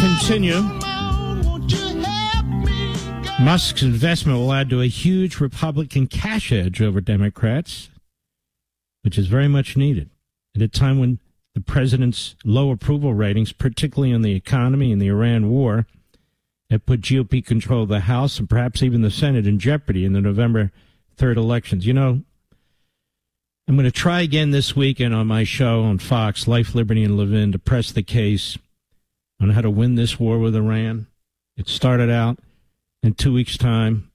continue. Musk's investment will add to a huge Republican cash edge over Democrats, which is very much needed at a time when the president's low approval ratings, particularly on the economy and the Iran war, have put GOP control of the House and perhaps even the Senate in jeopardy in the November 3rd elections. You know, I'm going to try again this weekend on my show on Fox, Life, Liberty, and Levin, to press the case on how to win this war with Iran. It started out in 2 weeks' time